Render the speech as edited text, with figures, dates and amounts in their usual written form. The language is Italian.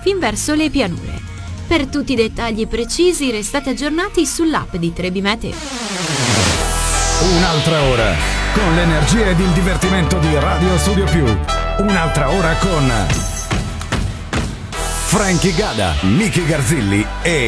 fin verso le pianure. Per tutti i dettagli precisi restate aggiornati sull'app di Trebi Meteo. Un'altra ora con l'energia ed il divertimento di Radio Studio Più. Un'altra ora con Frankie Gada, Miki Garzilli e